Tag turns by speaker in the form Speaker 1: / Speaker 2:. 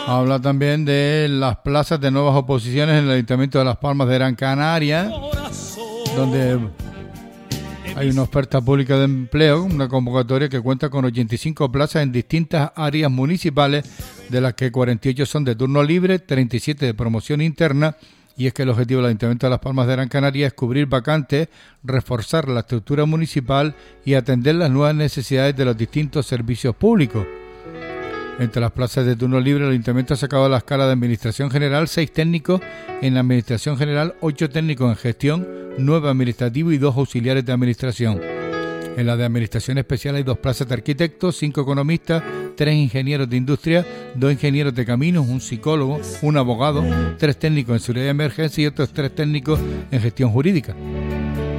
Speaker 1: Habla también de las plazas de nuevas oposiciones en el Ayuntamiento de Las Palmas de Gran Canaria, donde hay una oferta pública de empleo, una convocatoria que cuenta con 85 plazas en distintas áreas municipales, de las que 48 son de turno libre, 37 de promoción interna. Y es que el objetivo del Ayuntamiento de Las Palmas de Gran Canaria es cubrir vacantes, reforzar la estructura municipal y atender las nuevas necesidades de los distintos servicios públicos. Entre las plazas de turno libre, el Ayuntamiento ha sacado a la escala de Administración General 6 técnicos en la Administración General, 8 técnicos en gestión, 9 administrativos y 2 auxiliares de administración. En la de Administración Especial hay 2 plazas de arquitectos, 5 economistas, 3 ingenieros de industria, 2 ingenieros de caminos, un psicólogo, un abogado, 3 técnicos en seguridad y emergencia y otros 3 técnicos en gestión jurídica.